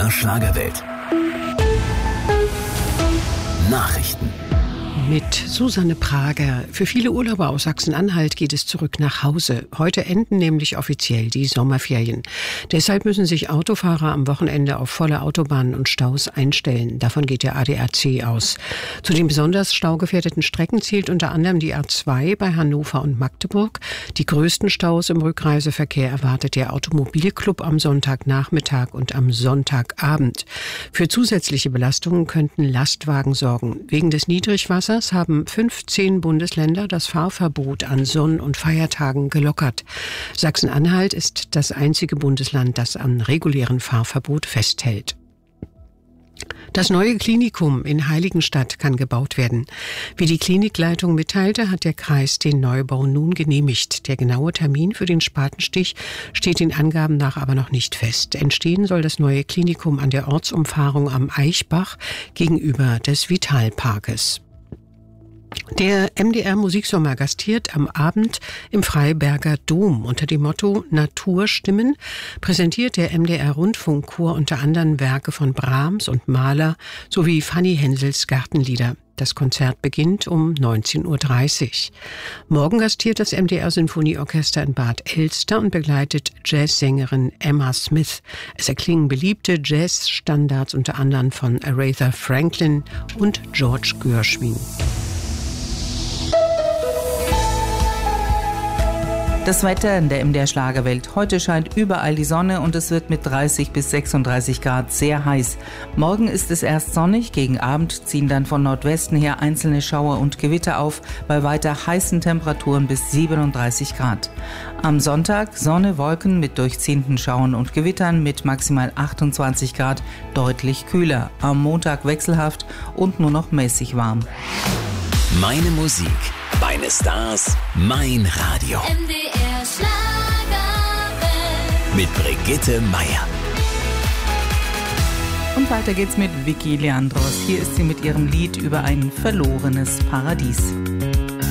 MDR Schlagerwelt. Nachrichten. Mit Susanne Prager. Für viele Urlauber aus Sachsen-Anhalt geht es zurück nach Hause. Heute enden nämlich offiziell die Sommerferien. Deshalb müssen sich Autofahrer am Wochenende auf volle Autobahnen und Staus einstellen. Davon geht der ADAC aus. Zu den besonders staugefährdeten Strecken zählt unter anderem die A2 bei Hannover und Magdeburg. Die größten Staus im Rückreiseverkehr erwartet der Automobilclub am Sonntagnachmittag und am Sonntagabend. Für zusätzliche Belastungen könnten Lastwagen sorgen. Wegen des Niedrigwassers haben 15 Bundesländer das Fahrverbot an Sonn- und Feiertagen gelockert. Sachsen-Anhalt ist das einzige Bundesland, das am regulären Fahrverbot festhält. Das neue Klinikum in Heiligenstadt kann gebaut werden. Wie die Klinikleitung mitteilte, hat der Kreis den Neubau nun genehmigt. Der genaue Termin für den Spatenstich steht den Angaben nach aber noch nicht fest. Entstehen soll das neue Klinikum an der Ortsumfahrung am Eichbach gegenüber des Vitalparkes. Der MDR Musiksommer gastiert am Abend im Freiberger Dom. Unter dem Motto Naturstimmen präsentiert der MDR Rundfunkchor unter anderem Werke von Brahms und Mahler sowie Fanny Hensels Gartenlieder. Das Konzert beginnt um 19:30 Uhr. Morgen gastiert das MDR Sinfonieorchester in Bad Elster und begleitet Jazzsängerin Emma Smith. Es erklingen beliebte Jazzstandards unter anderem von Aretha Franklin und George Gershwin. Das Wetter in der MDR Schlagerwelt. Heute scheint überall die Sonne und es wird mit 30 bis 36 Grad sehr heiß. Morgen ist es erst sonnig, gegen Abend ziehen dann von Nordwesten her einzelne Schauer und Gewitter auf, bei weiter heißen Temperaturen bis 37 Grad. Am Sonntag Sonne, Wolken mit durchziehenden Schauern und Gewittern mit maximal 28 Grad, deutlich kühler. Am Montag wechselhaft und nur noch mäßig warm. Meine Musik, meine Stars, mein Radio. MDR Schlagerwelt. Mit Brigitte Meier. Und weiter geht's mit Vicky Leandros. Hier ist sie mit ihrem Lied über ein verlorenes Paradies.